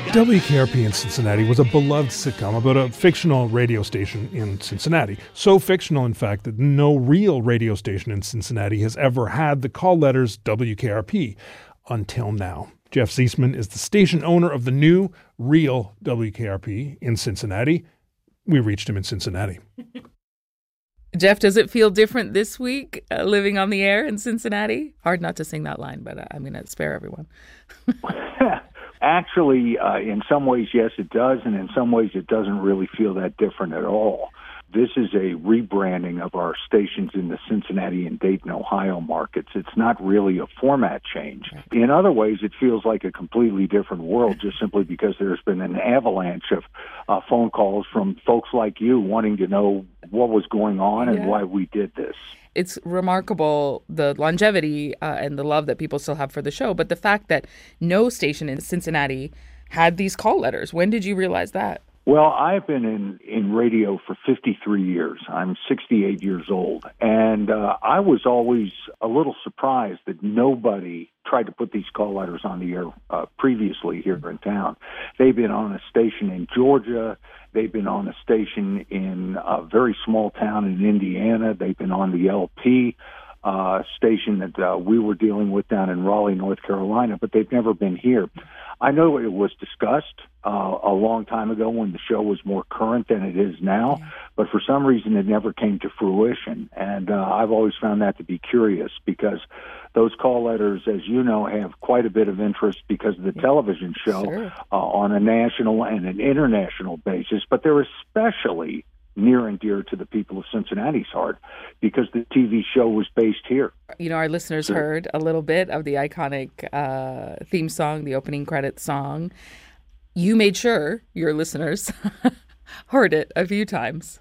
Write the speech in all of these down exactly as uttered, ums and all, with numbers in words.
W K R P in Cincinnati was a beloved sitcom about a fictional radio station in Cincinnati. So fictional, in fact, that no real radio station in Cincinnati has ever had the call letters W K R P until now. Jeff Ziesman is the station owner of the new, real W K R P in Cincinnati. We reached him in Cincinnati. Jeff, does it feel different this week, uh, living on the air in Cincinnati? Hard not to sing that line, but uh, I'm going to spare everyone. Actually, uh, in some ways, yes, it does, and in some ways, it doesn't really feel that different at all. This is a rebranding of our stations in the Cincinnati and Dayton, Ohio markets. It's not really a format change. In other ways, it feels like a completely different world just simply because there's been an avalanche of uh, phone calls from folks like you wanting to know what was going on and yeah. why we did this. It's remarkable, the longevity uh, and the love that people still have for the show, but the fact that no station in Cincinnati had these call letters. When did you realize that? Well, I've been in, in radio for fifty-three years. I'm sixty-eight years old. And uh, I was always a little surprised that nobody tried to put these call letters on the air uh, previously here in town. They've been on a station in Georgia. They've been on a station in a very small town in Indiana. They've been on the L P uh, station that uh, we were dealing with down in Raleigh, North Carolina, but they've never been here. I know it was discussed uh, a long time ago when the show was more current than it is now, but for some reason it never came to fruition. And uh, I've always found that to be curious because those call letters, as you know, have quite a bit of interest because of the television show Sure. uh, on a national and an international basis, but they're especially near and dear to the people of Cincinnati's heart because the T V show was based here. You know, our listeners Sure. heard a little bit of the iconic uh, theme song, the opening credits song. You made sure your listeners heard it a few times.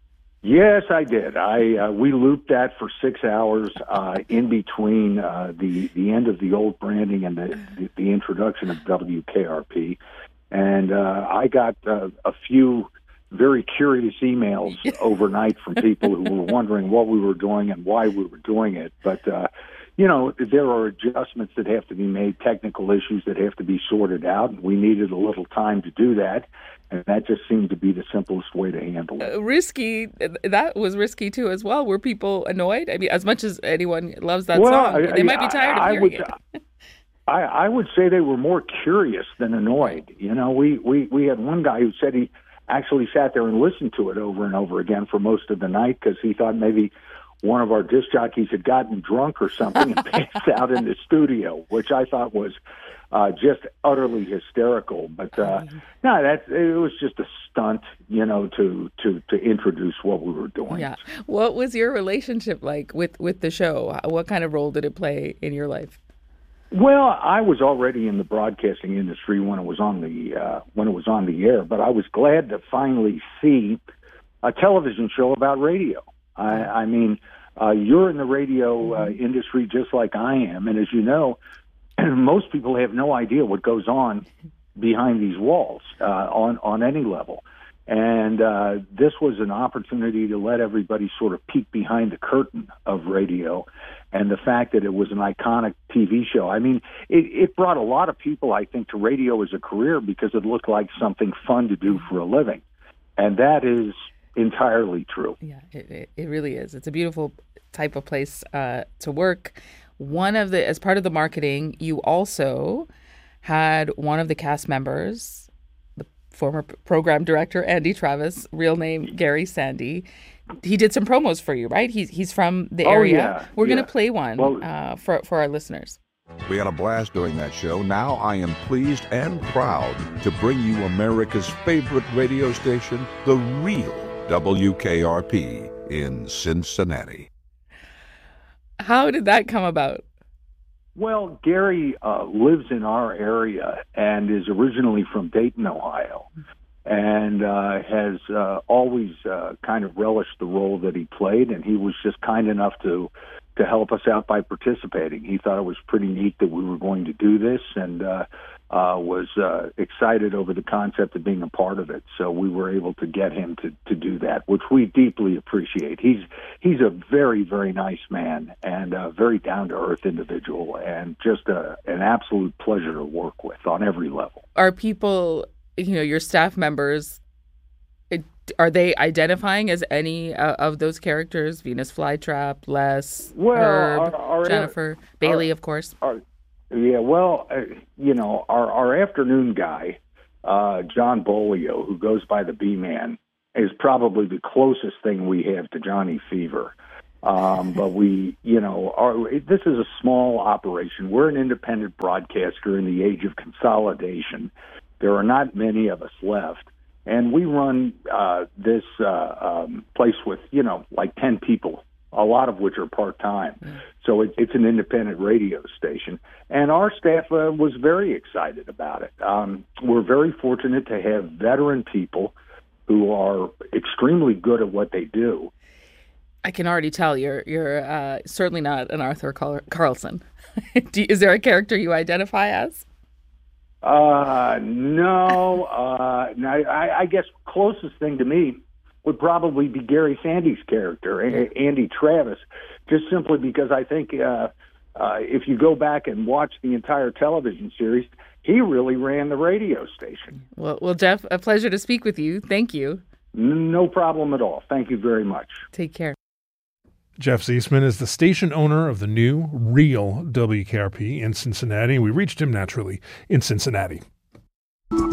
Yes, I did. I uh, we looped that for six hours uh, in between uh, the the end of the old branding and the the, the introduction of W K R P, and uh, I got uh, a few very curious emails overnight from people who were wondering what we were doing and why we were doing it. But, uh, you know, there are adjustments that have to be made, technical issues that have to be sorted out, and we needed a little time to do that. And that just seemed to be the simplest way to handle it. Uh, risky, that was risky too as well. Were people annoyed? I mean, as much as anyone loves that well, song, I, they might be tired I, of hearing I would, it. I, I would say they were more curious than annoyed. You know, we, we, we had one guy who said he actually sat there and listened to it over and over again for most of the night because he thought maybe one of our disc jockeys had gotten drunk or something and passed out in the studio, which I thought was uh, just utterly hysterical. But uh, no, that it was just a stunt, you know, to to to introduce what we were doing. Yeah. What was your relationship like with, with the show? What kind of role did it play in your life? Well, I was already in the broadcasting industry when it was on the uh, when it was on the air, but I was glad to finally see a television show about radio. I, I mean, uh, you're in the radio uh, industry just like I am, and as you know, most people have no idea what goes on behind these walls uh, on on any level. And uh, this was an opportunity to let everybody sort of peek behind the curtain of radio and the fact that it was an iconic T V show. I mean, it, it brought a lot of people, I think, to radio as a career because it looked like something fun to do for a living. And that is entirely true. Yeah, it, it, it really is. It's a beautiful type of place uh, to work. One of the, as part of the marketing, you also had one of the cast members, former program director Andy Travis, real name Gary Sandy. He did some promos for you, right? He's he's from the oh, area. Yeah, We're yeah. going to play one well, uh, for for our listeners. We had a blast doing that show. Now I am pleased and proud to bring you America's favorite radio station, the real W K R P in Cincinnati. How did that come about? Well, Gary uh, lives in our area and is originally from Dayton, Ohio, and uh, has uh, always uh, kind of relished the role that he played, and he was just kind enough to to help us out by participating. He thought it was pretty neat that we were going to do this, and uh, uh, was uh, excited over the concept of being a part of it. So we were able to get him to, to do that, which we deeply appreciate. He's he's a very, very nice man and a very down-to-earth individual, and just a, an absolute pleasure to work with on every level. Are people, you know, your staff members, are they identifying as any uh, of those characters? Venus Flytrap, Les, well, Herb, our, our, Jennifer, our, Bailey, of course. Our, yeah, well, uh, you know, our, our afternoon guy, uh, John Bolio, who goes by the B-Man, is probably the closest thing we have to Johnny Fever. Um, but we, you know, our, this is a small operation. We're an independent broadcaster in the age of consolidation. There are not many of us left. And we run uh, this uh, um, place with, you know, like ten people, a lot of which are part-time. Mm. So it, it's an independent radio station. And our staff uh, was very excited about it. Um, we're very fortunate to have veteran people who are extremely good at what they do. I can already tell you're you're uh, certainly not an Arthur Carl- Carlson. do you, is there a character you identify as? Uh, no. Uh, I, I guess closest thing to me would probably be Gary Sandy's character, Andy Travis, just simply because I think uh, uh, if you go back and watch the entire television series, he really ran the radio station. Well, well, Jeff, a pleasure to speak with you. Thank you. No problem at all. Thank you very much. Take care. Jeff Ziesman is the station owner of the new, real W K R P in Cincinnati. We reached him naturally in Cincinnati.